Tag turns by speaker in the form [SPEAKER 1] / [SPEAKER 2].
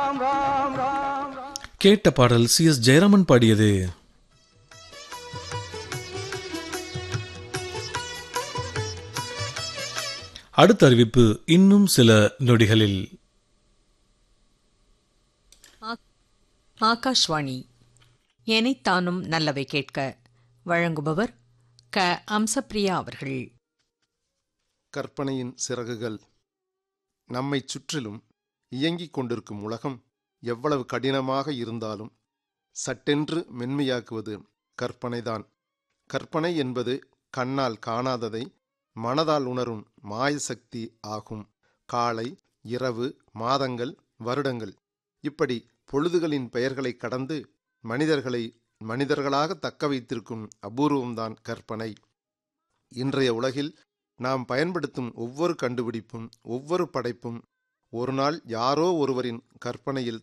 [SPEAKER 1] கேட்ட பாடல் சி.எஸ். ஜெயராமன் பாடியது. அடுத்த அறிவிப்பு இன்னும் சில நொடிகளில்.
[SPEAKER 2] ஆகாஷ்வாணி எனைத்தானும் நல்லவை கேட்க வழங்குபவர் க. அம்சப்பிரியா அவர்கள்.
[SPEAKER 3] கற்பனையின் சிறகுகள். நம்மை சுற்றிலும் இயங்கிக் கொண்டிருக்கும் உலகம் எவ்வளவு கடினமாக இருந்தாலும் சட்டென்று மென்மையாக்குவது கற்பனைதான். கற்பனை என்பது கண்ணால் காணாததை மனதால் உணரும் மாயசக்தி ஆகும். காலை, இரவு, மாதங்கள், வருடங்கள் இப்படி பொழுதுகளின் பெயர்களை கடந்து மனிதர்களை மனிதர்களாக தக்க வைத்திருக்கும் அபூர்வம்தான் கற்பனை. இன்றைய உலகில் நாம் பயன்படுத்தும் ஒவ்வொரு கண்டுபிடிப்பும் ஒவ்வொரு படைப்பும் ஒரு நாள் யாரோ ஒருவரின் கற்பனையில்